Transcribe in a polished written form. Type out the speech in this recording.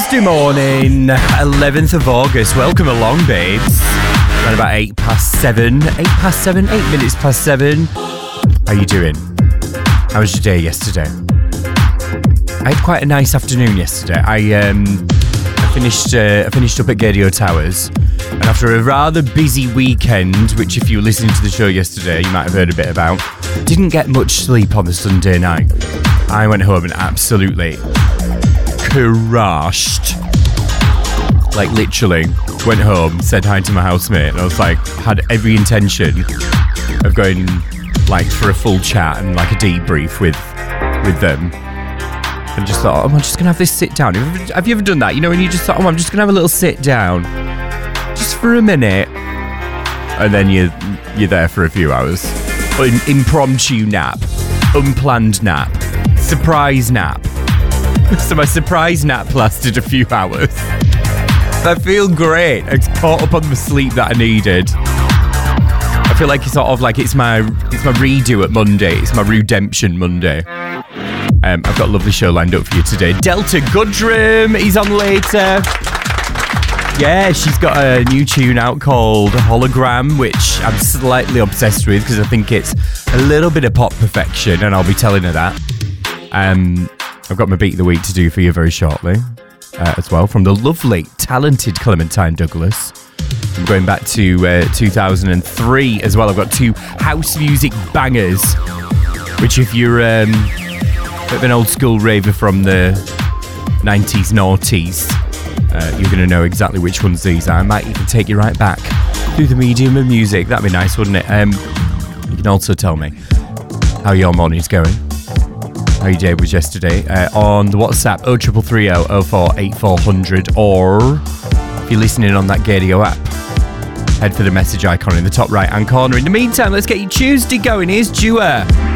Tuesday morning, 11th of August. Welcome along, babes. Around about 8 minutes past 7. How you doing? How was your day yesterday? I had quite a nice afternoon yesterday. I finished up at Gadio Towers, and after a rather busy weekend, which if you were listening to the show yesterday, you might have heard a bit about, didn't get much sleep on the Sunday night. I went home and absolutely crashed. Like literally, went home, said hi to my housemate, and I was like, had every intention of going like for a full chat and like a debrief with them. And just thought, I'm just going to have this sit down. Have you ever done that? You know, when you just thought, I'm just going to have a little sit down. Just for a minute. And then you're there for a few hours. Impromptu nap. Unplanned nap. Surprise nap. So my surprise nap lasted a few hours. I feel great. I caught up on the sleep that I needed. I feel like it's sort of like it's my redo at Monday. It's my redemption Monday. I've got a lovely show lined up for you today. Delta Goodrum, he's on later. Yeah, she's got a new tune out called Hologram, which I'm slightly obsessed with because I think it's a little bit of pop perfection, and I'll be telling her that. I've got my Beat of the Week to do for you very shortly as well, from the lovely, talented Clementine Douglas. I'm going back to 2003 as well. I've got 2 house music bangers, which if you're a bit of an old school raver from the 90s, noughties, you're going to know exactly which ones these are. I might even take you right back through the medium of music. That'd be nice, wouldn't it? You can also tell me how your morning's going, how your day was yesterday, on the WhatsApp 0330 04 8400, or if you're listening on that Gadio app, head for the message icon in the top right hand corner. In the meantime, let's get your Tuesday going. Here's Dua.